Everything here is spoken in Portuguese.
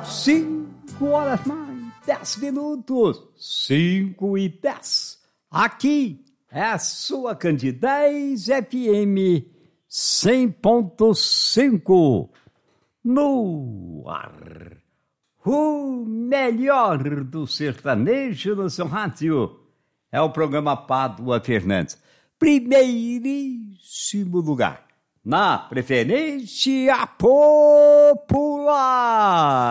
5 horas mais 10 minutos. 5:10. Aqui é a sua Candidez FM 100.5. No ar. O melhor do sertanejo no seu rádio é o programa Pádua Fernandes. Primeiríssimo lugar. Na preferência popular.